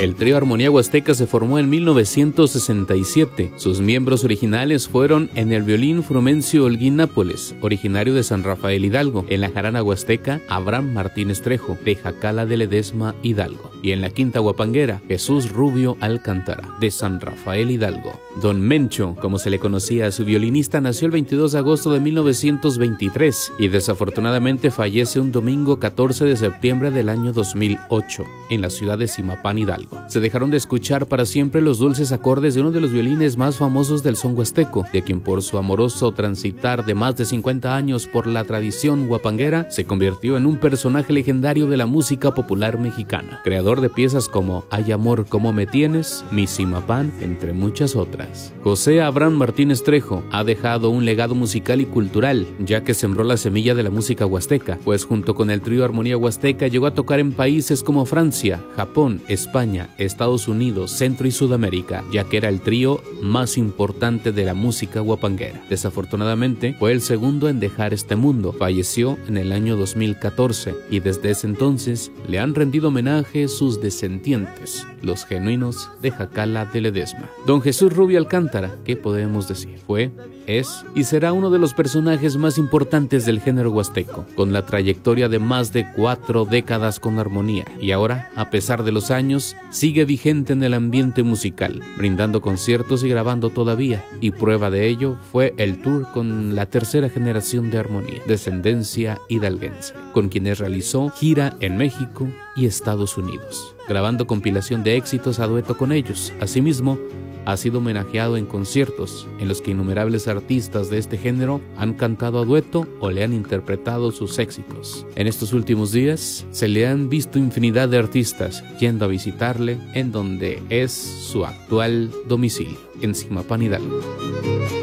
El trío Armonía Huasteca se formó en 1967. Sus miembros originales fueron en el violín Frumencio Holguín Nápoles, originario de San Rafael Hidalgo; en la jarana huasteca, Abraham Martínez Trejo, de Jacala de Ledesma, Hidalgo; y en la quinta huapanguera, Jesús Rubio Alcántara, de San Rafael Hidalgo. Don Mencho, como se le conocía a su violinista, nació el 22 de agosto de 1923 y desafortunadamente fallece un domingo 14 de septiembre del año 2008 en la ciudad de Zimapán, Hidalgo. Se dejaron de escuchar para siempre los dulces acordes de uno de los violines más famosos del son huasteco, de quien por su amoroso transitar de más de 50 años por la tradición huapanguera se convirtió en un personaje legendario de la música popular mexicana, creador de piezas como Hay amor como me tienes, Mi Zimapán, entre muchas otras. José Abraham Martínez Trejo ha dejado un legado musical y cultural, ya que sembró la semilla de la música huasteca, pues junto con el trío Armonía Huasteca llegó a tocar en países como Francia, Japón, España, Estados Unidos, Centro y Sudamérica, ya que era el trío más importante de la música huapanguera. Desafortunadamente, fue el segundo en dejar este mundo. Falleció en el año 2014 y desde ese entonces le han rendido homenaje sus descendientes, los genuinos de Jacala de Ledesma. Don Jesús Rubio Alcántara, ¿qué podemos decir? Fue, es y será uno de los personajes más importantes del género huasteco, con la trayectoria de más de 4 décadas con armonía, y ahora, a pesar de los años, sigue vigente en el ambiente musical, brindando conciertos y grabando todavía, y prueba de ello fue el tour con la tercera generación de Armonía, descendencia hidalguense, con quienes realizó gira en México y Estados Unidos, grabando compilación de éxitos a dueto con ellos. Asimismo, ha sido homenajeado en conciertos en los que innumerables artistas de este género han cantado a dueto o le han interpretado sus éxitos. En estos últimos días se le han visto infinidad de artistas yendo a visitarle en donde es su actual domicilio, en Zimapán, Hidalgo.